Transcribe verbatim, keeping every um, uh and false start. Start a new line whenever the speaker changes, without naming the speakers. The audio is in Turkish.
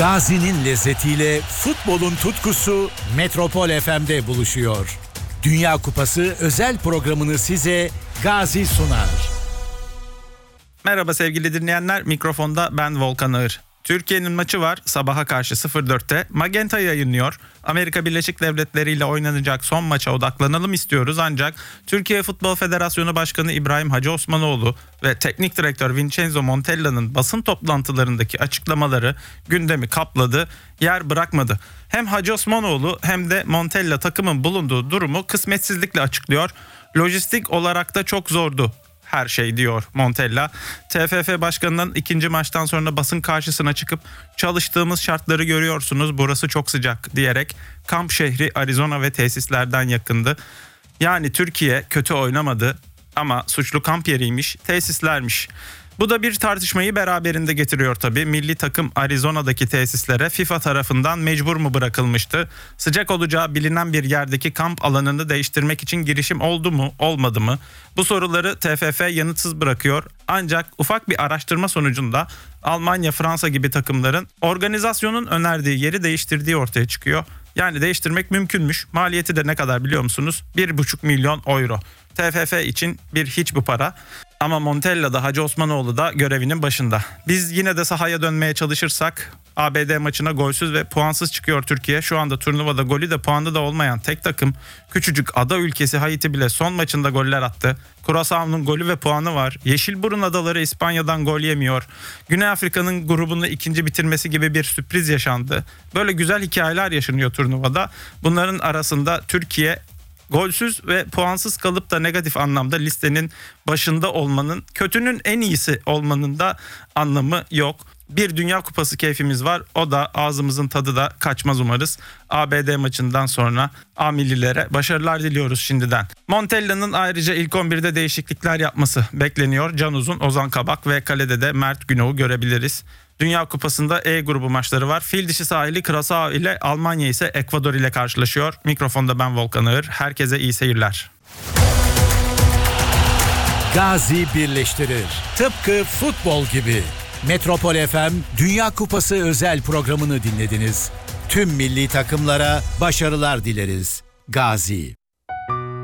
Gazi'nin lezzetiyle futbolun tutkusu Metropol F M'de buluşuyor. Dünya Kupası özel programını size Gazi sunar.
Merhaba sevgili dinleyenler, mikrofonda ben Volkan Ağır. Türkiye'nin maçı var sabaha karşı sıfır dörtte. Magenta yayınlıyor. Amerika Birleşik Devletleri ile oynanacak son maça odaklanalım istiyoruz ancak Türkiye Futbol Federasyonu Başkanı İbrahim Hacı Osmanoğlu ve Teknik Direktör Vincenzo Montella'nın basın toplantılarındaki açıklamaları gündemi kapladı, yer bırakmadı. Hem Hacı Osmanoğlu hem de Montella takımın bulunduğu durumu kısmetsizlikle açıklıyor. Lojistik olarak da çok zordu her şey diyor Montella. T F F Başkanı'nın ikinci maçtan sonra basın karşısına çıkıp çalıştığımız şartları görüyorsunuz, burası çok sıcak diyerek kamp şehri Arizona ve tesislerden yakındı. Yani Türkiye kötü oynamadı ama suçlu kamp yeriymiş, tesislermiş. Bu da bir tartışmayı beraberinde getiriyor tabii. Milli takım Arizona'daki tesislere FIFA tarafından mecbur mu bırakılmıştı? Sıcak olacağı bilinen bir yerdeki kamp alanını değiştirmek için girişim oldu mu, olmadı mı? Bu soruları T F F yanıtsız bırakıyor. Ancak ufak bir araştırma sonucunda Almanya, Fransa gibi takımların organizasyonun önerdiği yeri değiştirdiği ortaya çıkıyor. Yani değiştirmek mümkünmüş. Maliyeti de ne kadar biliyor musunuz? bir buçuk milyon euro. T F F için bir hiç bu para. Ama Montella da Hacı Osmanoğlu da görevinin başında. Biz yine de sahaya dönmeye çalışırsak A B D maçına golsüz ve puansız çıkıyor Türkiye. Şu anda turnuvada golü de puanı da olmayan tek takım. Küçücük ada ülkesi Haiti bile son maçında goller attı. Curaçao'nun golü ve puanı var. Yeşilburun adaları İspanya'dan gol yemiyor. Güney Afrika'nın grubunu ikinci bitirmesi gibi bir sürpriz yaşandı. Böyle güzel hikayeler yaşanıyor turnuvada. Bunların arasında Türkiye golsüz ve puansız kalıp da negatif anlamda listenin başında olmanın, kötünün en iyisi olmanın da anlamı yok. Bir Dünya Kupası keyfimiz var. O da ağzımızın tadı da kaçmaz umarız. A B D maçından sonra A millilere başarılar diliyoruz şimdiden. Montella'nın ayrıca ilk on birde değişiklikler yapması bekleniyor. Can Uzun, Ozan Kabak ve kalede de Mert Günok'u görebiliriz. Dünya Kupası'nda E grubu maçları var. Fil dişi sahili Curaçao ile, Almanya ise Ekvador ile karşılaşıyor. Mikrofonda ben Volkan Ağır. Herkese iyi seyirler.
Gazi birleştirir. Tıpkı futbol gibi. Metropol F M Dünya Kupası özel programını dinlediniz. Tüm milli takımlara başarılar dileriz. Gazi.